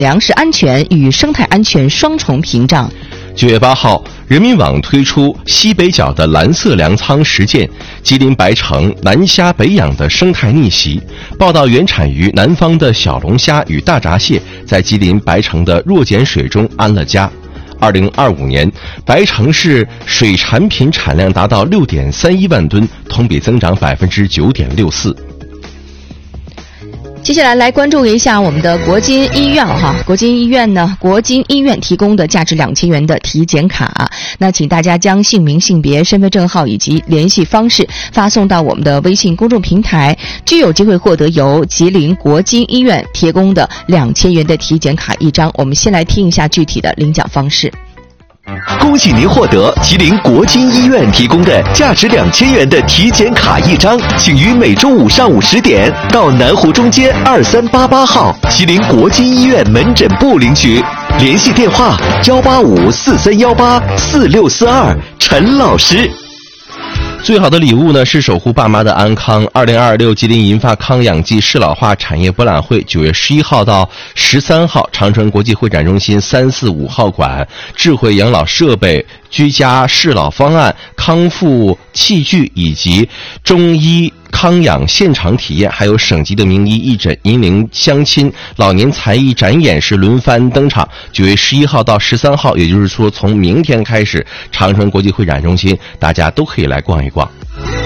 粮食安全与生态安全双重屏障。 9月8号，人民网推出西北角的蓝色粮仓实践吉林白城南虾北养的生态逆袭，报道原产于南方的小龙虾与大闸蟹在吉林白城的弱碱水中安了家。2025年，白城市水产品产量达到6.31万吨，同比增长9.64%。 接下来关注一下我们的国金医院国金医院提供的价值2000元的体检卡，那请大家将姓名、性别、身份证号以及联系方式发送到我们的微信公众平台，就有机会获得由吉林国金医院提供的2000元的体检卡1张。我们先来听一下具体的领奖方式。 恭喜您获得吉林国金医院提供的价值2000元的体检卡1张，请于每周五上午10点到南湖中街2388号吉林国金医院门诊部领取，联系电话18543184642，陈老师。 最好的礼物呢是守护爸妈的安康。2026吉林银发康养暨适老化产业博览会9月11号到13号，长春国际会展中心3、4、5号馆，智慧养老设备、居家适老方案、康复器具以及中医康养现场体验，还有省级的名医义诊、银龄相亲、老年才艺展演是轮番登场。9月11号到13号，也就是说从明天开始，长春国际会展中心大家都可以来逛一逛。